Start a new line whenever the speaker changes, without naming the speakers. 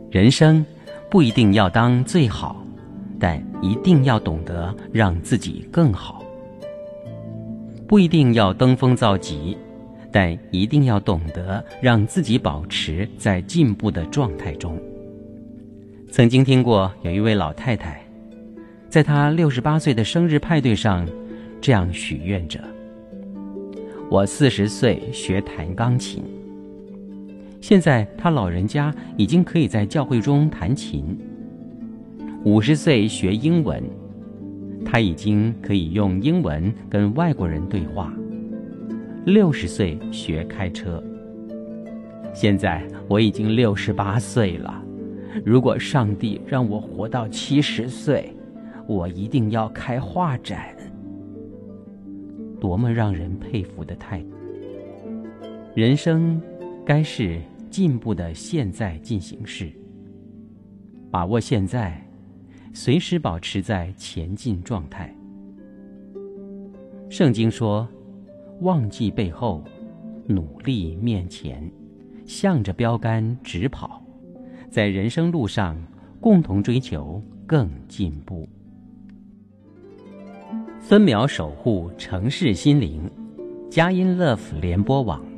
人生不一定要当最好，但一定要懂得让自己更好。不一定要登峰造极，但一定要懂得让自己保持在进步的状态中。曾经听过有一位老太太，在她68岁的生日派对上这样许愿着：我40岁学弹钢琴，现在她老人家已经可以在教会中弹琴；50岁学英文，她已经可以用英文跟外国人对话；60岁学开车，现在我已经68岁了，如果上帝让我活到70岁，我一定要开画展。多么让人佩服的态度！人生该是进步的现在进行式，把握现在，随时保持在前进状态。圣经说，忘记背后，努力面前，向着标杆直跑，在人生路上共同追求更进步。分秒守护城市心灵，佳音 Love 联播网。